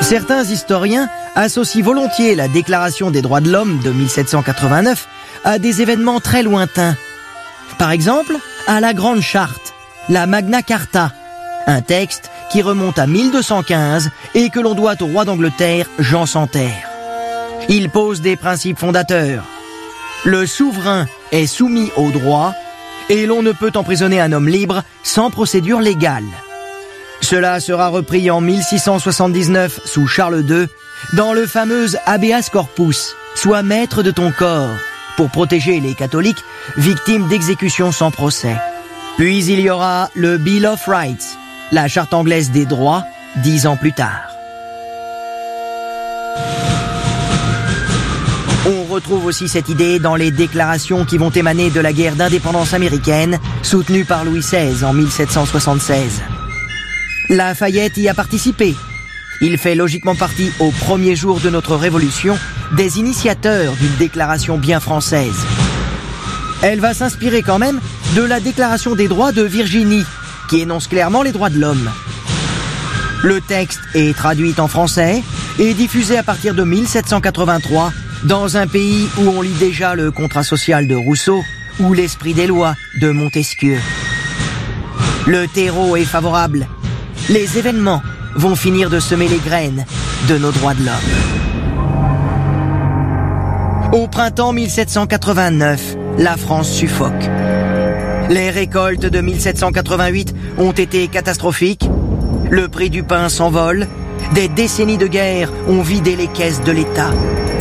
Certains historiens associent volontiers la Déclaration des droits de l'homme de 1789 à des événements très lointains. Par exemple, à la Grande Charte, la Magna Carta, un texte qui remonte à 1215 et que l'on doit au roi d'Angleterre, Jean sans Terre. Il pose des principes fondateurs. Le souverain est soumis au droit et l'on ne peut emprisonner un homme libre sans procédure légale. Cela sera repris en 1679 sous Charles II dans le fameux Habeas Corpus, soit maître de ton corps, pour protéger les catholiques victimes d'exécutions sans procès. Puis il y aura le Bill of Rights, la charte anglaise des droits, 10 ans plus tard. On retrouve aussi cette idée dans les déclarations qui vont émaner de la guerre d'indépendance américaine, soutenue par Louis XVI en 1776. Lafayette y a participé. Il fait logiquement partie, au premier jour de notre Révolution, des initiateurs d'une déclaration bien française. Elle va s'inspirer quand même de la Déclaration des droits de Virginie, qui énonce clairement les droits de l'homme. Le texte est traduit en français et diffusé à partir de 1783 dans un pays où on lit déjà le contrat social de Rousseau ou l'esprit des lois de Montesquieu. Le terreau est favorable. Les événements vont finir de semer les graines de nos droits de l'homme. Au printemps 1789, la France suffoque. Les récoltes de 1788 ont été catastrophiques. Le prix du pain s'envole. Des décennies de guerre ont vidé les caisses de l'État.